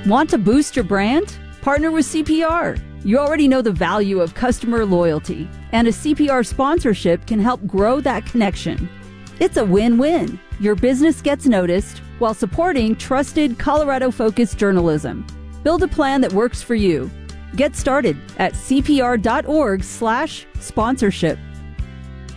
Want to boost your brand? Partner with CPR. You already know the value of customer loyalty, and a CPR sponsorship can help grow that connection. It's a win-win. Your business gets noticed while supporting trusted Colorado-focused journalism. Build a plan that works for you. Get started at cpr.org/sponsorship.